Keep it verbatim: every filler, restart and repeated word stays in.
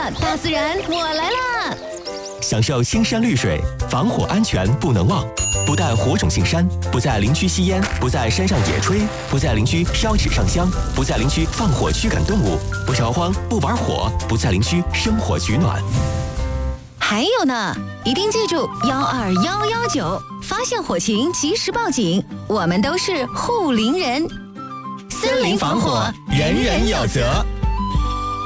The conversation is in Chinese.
啦！大自然，我来啦！ 享受青山绿水，防火安全不能忘。不但火种进山，不在林区吸烟，不在山上野炊，不在林区烧纸上香，不在林区放火驱赶动物，不烧荒，不玩火，不在林区生火取暖。 还有呢，一定记住幺二幺幺九，发现火情及时报警，我们都是护林人。 森林防火，人人有责。